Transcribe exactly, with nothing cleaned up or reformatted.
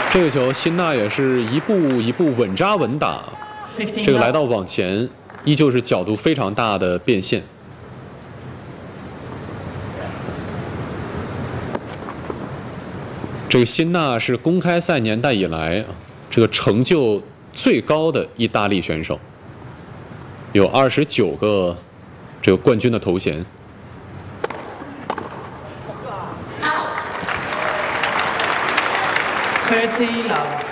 这个球，辛纳也是一步一步稳扎稳打，这个来到网前，依旧是角度非常大的变现。这个辛纳是公开赛年代以来这个成就最高的意大利选手，有二十九个这个冠军的头衔。 Thirty love.